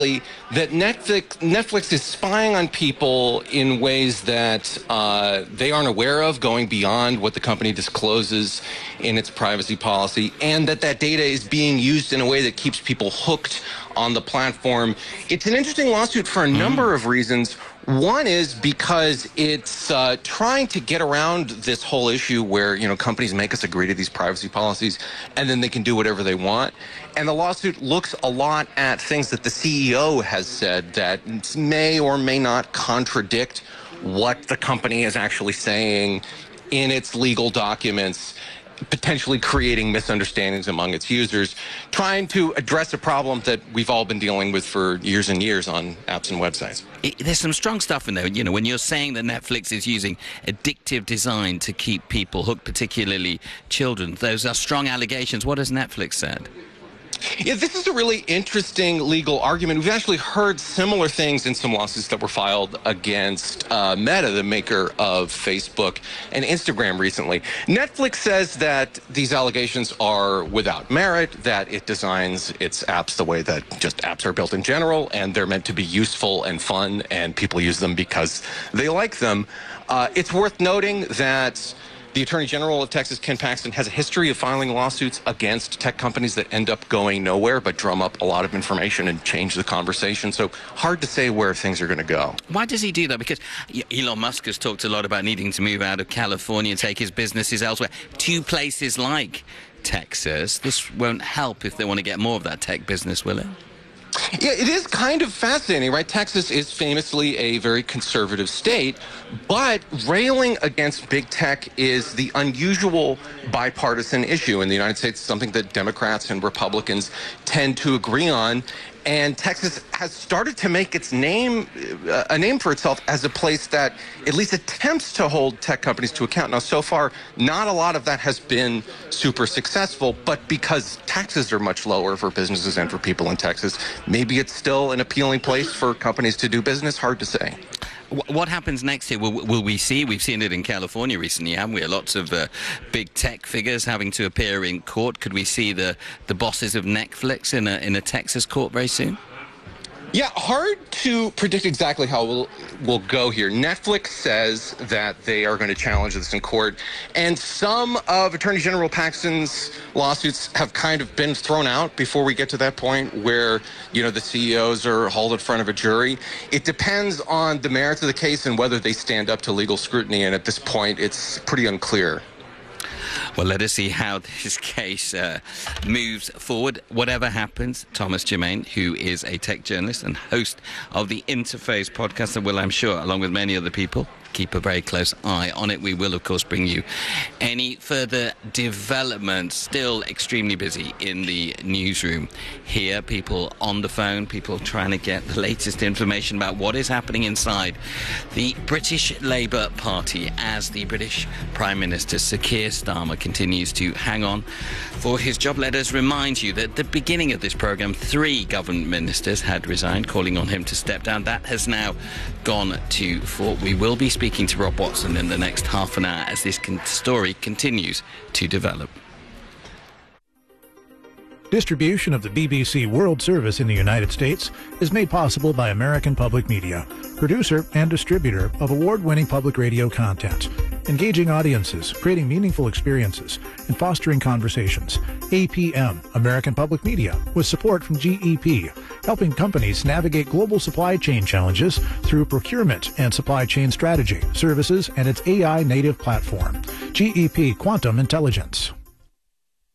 that Netflix is spying on people in ways that they aren't aware of, going beyond what the company discloses in its privacy policy, and that data is being used in a way that keeps people hooked on the platform. It's an interesting lawsuit for a number of reasons. One is because it's trying to get around this whole issue where, companies make us agree to these privacy policies and then they can do whatever they want. And the lawsuit looks a lot at things that the CEO has said that may or may not contradict what the company is actually saying in its legal documents, potentially creating misunderstandings among its users, trying to address a problem that we've all been dealing with for years and years on apps and websites. There's some strong stuff in there. When you're saying that Netflix is using addictive design to keep people hooked, particularly children, those are strong allegations. What has Netflix said? Yeah, this is a really interesting legal argument. We've actually heard similar things in some lawsuits that were filed against Meta, the maker of Facebook and Instagram recently. Netflix says that these allegations are without merit, that it designs its apps the way that just apps are built in general, and they're meant to be useful and fun, and people use them because they like them. It's worth noting that the Attorney General of Texas, Ken Paxton, has a history of filing lawsuits against tech companies that end up going nowhere but drum up a lot of information and change the conversation. So hard to say where things are going to go. Why does he do that? Because Elon Musk has talked a lot about needing to move out of California and take his businesses elsewhere to places like Texas. This won't help if they want to get more of that tech business, will it? Yeah, it is kind of fascinating, right? Texas is famously a very conservative state, but railing against big tech is the unusual bipartisan issue in the United States, something that Democrats and Republicans tend to agree on. And Texas has started to make its name, a name for itself as a place that at least attempts to hold tech companies to account. Now, so far, not a lot of that has been super successful, but because taxes are much lower for businesses and for people in Texas, maybe it's still an appealing place for companies to do business. Hard to say. What happens next here? Will we see? We've seen it in California recently, haven't we? Lots of big tech figures having to appear in court. Could we see the bosses of Netflix in a Texas court very soon? Yeah, hard to predict exactly how we'll go here. Netflix says that they are going to challenge this in court, and some of Attorney General Paxton's lawsuits have kind of been thrown out before we get to that point where, the CEOs are hauled in front of a jury. It depends on the merits of the case and whether they stand up to legal scrutiny, and at this point, it's pretty unclear. Well, let us see how this case moves forward. Whatever happens, Thomas Germain, who is a tech journalist and host of the Interface podcast, and will, I'm sure, along with many other people, keep a very close eye on it. We will, of course, bring you any further developments. Still extremely busy in the newsroom here. People on the phone, people trying to get the latest information about what is happening inside the British Labour Party as the British Prime Minister Sir Keir Starmer continues to hang on for his job. Let us remind you that at the beginning of this programme, 3 government ministers had resigned, calling on him to step down. That has now gone to 4. We will be speaking to Rob Watson in the next half an hour as this story continues to develop. Distribution of the BBC World Service in the United States is made possible by American Public Media, producer and distributor of award-winning public radio content, engaging audiences, creating meaningful experiences, and fostering conversations. APM, American Public Media, with support from GEP, helping companies navigate global supply chain challenges through procurement and supply chain strategy, services, and its AI-native platform. GEP Quantum Intelligence.